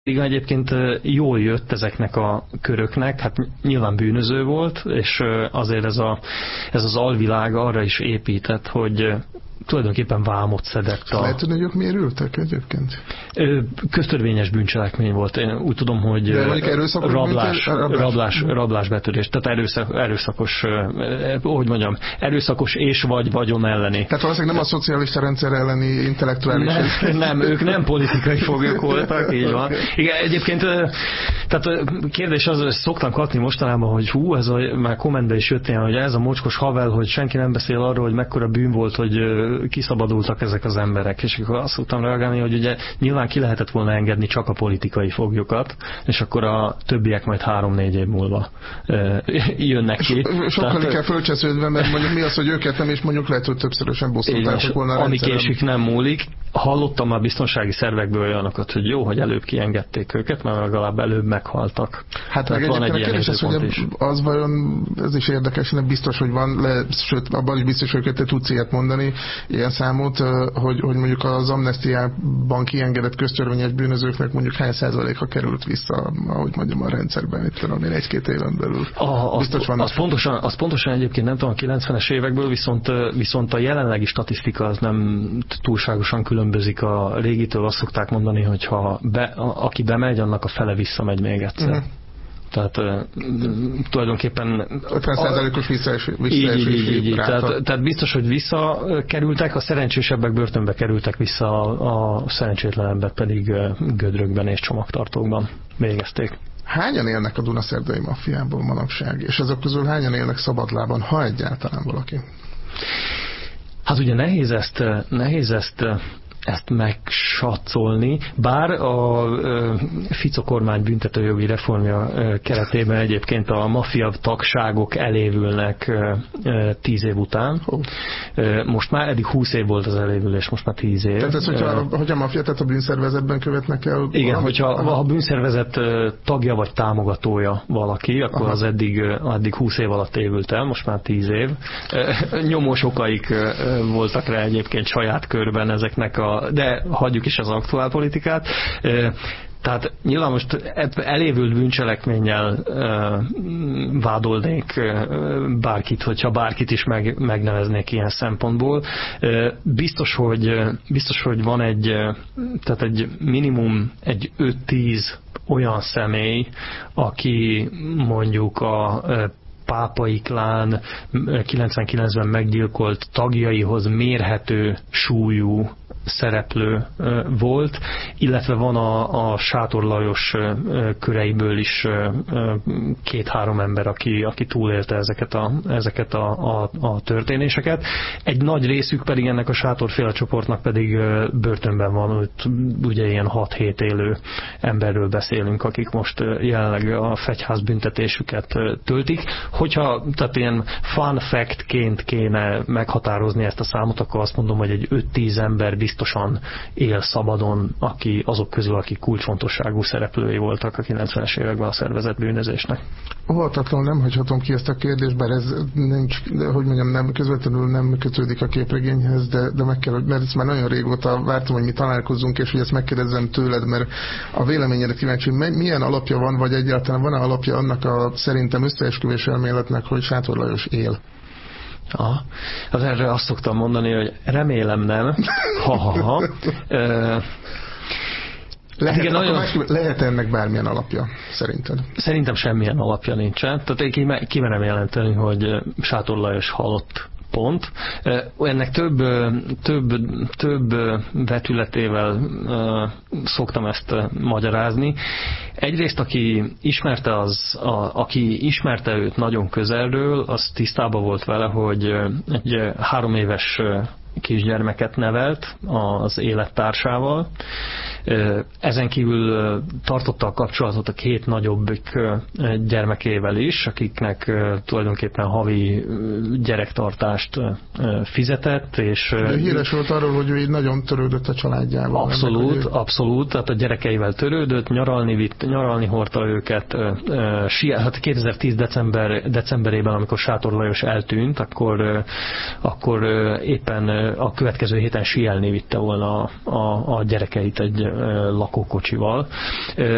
Igen, egyébként jól jött ezeknek a köröknek, hát nyilván bűnöző volt, és azért ez az alvilág arra is épített, hogy tulajdonképpen vámot szedett a... Lehet tudni, hogy ők miért ültek egyébként? Köztörvényes bűncselekmény volt. Én úgy tudom, hogy rablásbetörés. Tehát erőszakos, hogy mondjam, erőszakos és vagy vagyon elleni. Tehát valószínűleg nem a szocialista rendszer elleni intellektuális... Nem, ők nem politikai foglyok voltak, így van. Igen, egyébként, tehát kérdés az, hogy szoktam kapni mostanában, hogy már kommentbe is jött ilyen, hogy ez a mocskos havel, hogy senki nem beszél arról, hogy mekkora bűn volt, hogy kiszabadultak ezek az emberek, és akkor azt szoktam reagálni, hogy ugye nyilván ki lehetett volna engedni csak a politikai foglyokat, és akkor a többiek majd 3-4 év múlva jönnek ki. Sokkal inkább fölcsesződve, mert mondjuk mi az, hogy őket nem, és mondjuk lehet, hogy többszörösen bosszultáltak volna a ami késik nem múlik. Hallottam már biztonsági szervekből olyanokat, hogy jó, hogy előbb kiengedték őket, mert legalább előbb meghaltak. Hát meg van egy kérdés, az vajon, ez is érdekes, nem biztos, hogy van, sőt, abban is biztos, hogy te tudsz ilyet mondani, ilyen számot, hogy mondjuk az amnestiában kiengedett köztörvényes bűnözőknek mondjuk hány százaléka került vissza, ahogy mondjam, a rendszerben, itt tudom én 1-2 éven belül. Az pontosan egyébként nem tudom, a 90-es évekből, viszont a jelenlegi statisztika az nem túlságosan különbözik a régitől. Azt szokták mondani, hogy aki bemegy, annak a fele visszamegy még egyszer. Uh-huh. Tehát tulajdonképpen 50%-os visszaesés. Tehát biztos, hogy visszakerültek, a szerencsésebbek börtönbe kerültek vissza, a szerencsétlenebbek pedig gödrökben és csomagtartókban végezték. Hányan élnek a Dunaszerdai maffiából manapság, és azok közül hányan élnek szabadlábon, ha egyáltalán valaki? Hát ugye nehéz ezt megsatszolni, bár a Fico kormány büntetőjogi reformja keretében egyébként a maffia tagságok elévülnek 10 év után. Most már eddig 20 év volt az elévülés, most már 10 év. Tehát ez, hogyha a maffia, tehát a bűnszervezetben követnek el? Igen, hogyha a bűnszervezet tagja vagy támogatója valaki, akkor az eddig 20 év alatt évült el, most már 10 év. Nyomós okaik voltak rá egyébként saját körben ezeknek de hagyjuk is az aktuálpolitikát. Tehát nyilván most elévült bűncselekménnyel vádolnék bárkit, hogyha bárkit is megneveznék ilyen szempontból. Biztos, hogy van egy minimum egy 5-10 olyan személy, aki mondjuk a pápai klán 99-ben meggyilkolt tagjaihoz mérhető súlyú szereplő volt, illetve van a Sátor Lajos köreiből is 2-3 ember, aki túlélte ezeket a történéseket. Egy nagy részük pedig ennek a Sátorféle csoportnak pedig börtönben van, ugye ilyen 6-7 élő emberről beszélünk, akik most jelenleg a fegyház büntetésüket töltik. Hogyha tehát ilyen fun fact-ként kéne meghatározni ezt a számot, akkor azt mondom, hogy egy 5-10 ember biztosan él szabadon, azok közül, akik kulcsfontosságú szereplői voltak a 90-es években a szervezett bűnözésnek. Óvatatlanul nem hagyhatom ki ezt a kérdést, bár ez nincs, hogy mondjam, nem közvetlenül nem kötődik a képregényhez, de meg kell, mert ezt már nagyon régóta vártam, hogy mi találkozzunk, és hogy ezt megkérdezzem tőled, mert a véleményedre kíváncsi, milyen alapja van, vagy egyáltalán van-e alapja annak a szerintem összeesküvés elméletnek, hogy Sátor Lajos él? Az erre azt szoktam mondani, hogy remélem nem. Lehet ennek bármilyen alapja, szerinted? Szerintem semmilyen alapja nincsen. Tehát én kimerem jelenteni, hogy Sátor Lajos halott. Pont. Ennek több vetületével szoktam ezt magyarázni. Egyrészt, aki ismerte őt nagyon közelről, az tisztában volt vele, hogy egy 3 éves kisgyermeket nevelt az élettársával. Ezen kívül tartotta a kapcsolatot a 2 nagyobbik gyermekével is, akiknek tulajdonképpen havi gyerektartást fizetett. És híres volt arról, hogy ő így nagyon törődött a családjával. Abszolút. Tehát a gyerekeivel törődött, nyaralni hordta őket. 2010 decemberében, amikor Sátor Lajos eltűnt, akkor éppen a következő héten síelni vitte volna a gyerekeit egy lakókocsival.